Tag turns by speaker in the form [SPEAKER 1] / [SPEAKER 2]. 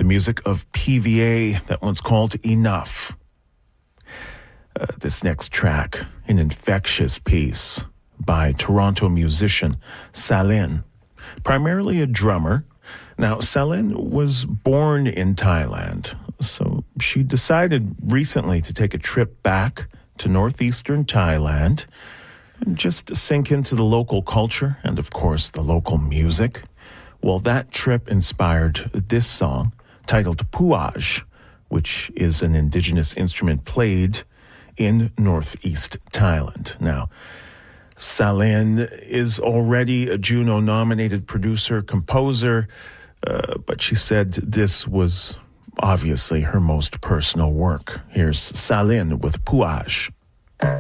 [SPEAKER 1] music of PVA, that one's called Enough. This next track, an infectious piece by Toronto musician Salin, primarily a drummer. Now, Salin was born in Thailand, so she decided recently to take a trip back to northeastern Thailand and just sink into the local culture and, of course, the local music. Well, that trip inspired this song titled Puaj, which is an indigenous instrument played in northeast Thailand. Now, Salin is already a Juno-nominated producer, composer, but she said this was obviously her most personal work. Here's Salin with Puaj.